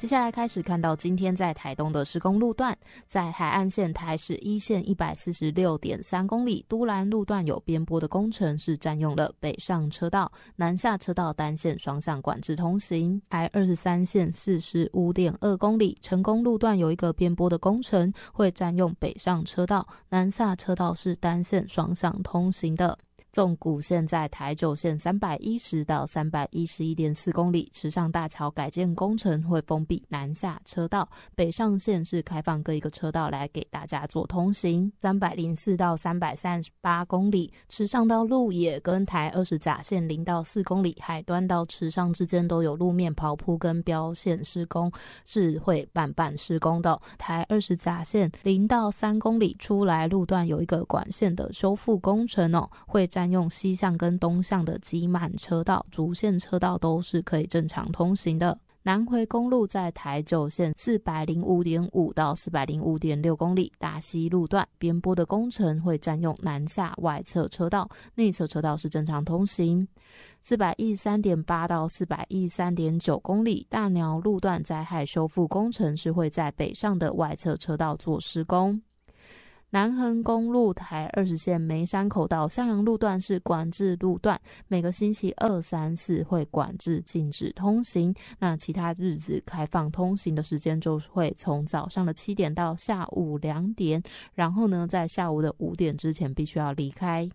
接下来开始看到今天在台东的施工路段，在海岸线台十一线 146.3 公里，都兰路段有边坡的工程，是占用了北上车道、南下车道单线双向管制通行。台23线 45.2 公里，成功路段有一个边坡的工程，会占用北上车道、南下车道是单线双向通行的。纵谷线在台九线310到 311.4 公里，池上大桥改建工程会封闭南下车道，北上线是开放各一个车道来给大家做通行。304到338公里，池上到鹿野跟台20甲线0到4公里，海端到池上之间都有路面刨铺跟标线施工，是会半施工的。台20甲线0到3公里出来路段有一个管线的修复工程会占用西向跟东向的挤满车道，主线车道都是可以正常通行的。南回公路在台九线 405.5 到 405.6 公里，大溪路段边坡的工程会占用南下外侧车道，内侧车道是正常通行。413.8 到 413.9 公里，大鸟路段灾害修复工程是会在北上的外侧车道做施工。南横公路台20线梅山口到向阳路段是管制路段，每个星期2、3、4会管制禁止通行，那其他日子开放通行的时间就会从早上的7点到下午2点，然后呢在下午的5点之前必须要离开。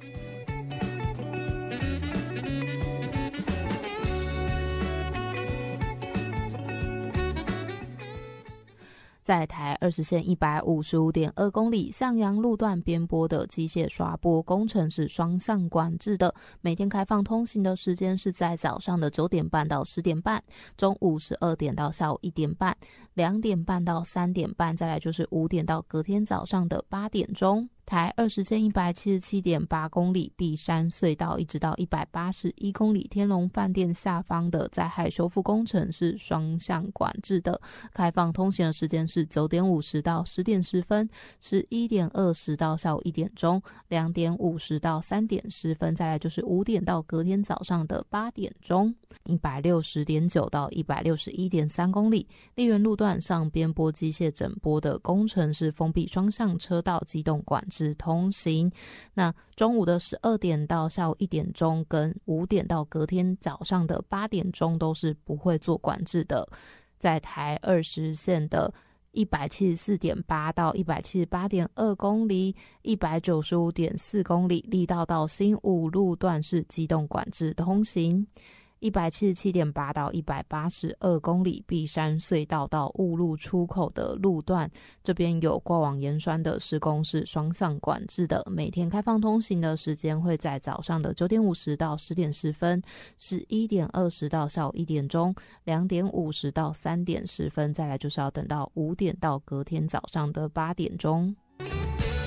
在台20线 155.2 公里，向阳路段边坡的机械刷坡工程是双向管制的，每天开放通行的时间是在早上的9点半到10点半，中午12点到下午1点半，2点半到3点半，再来就是5点到隔天早上的8点钟。台20线 177.8 公里，碧山隧道一直到181公里，天龙饭店下方的灾害修复工程是双向管制的，开放通行的时间是9点50到10点10分，11点20到下午1点钟，2点50到3点10分，再来就是5点到隔天早上的8点钟。160.9 到 161.3 公里，丽园路段上边坡机械整坡的工程是封闭双向车道，机动管制通行。那中午的12点到下午1点钟跟5点到隔天早上的8点钟都是不会做管制的。在台20线的174.8 到 178.2 公里， 195.4 公里，力道到新武路段是机动管制通行。177.8 到182公里，碧山隧道到雾路出口的路段，这边有挂网盐酸的施工是双向管制的，每天开放通行的时间会在早上的9点50到10点10分，11点20到下午1点钟，2点50到3点10分，再来就是要等到5点到隔天早上的8点钟。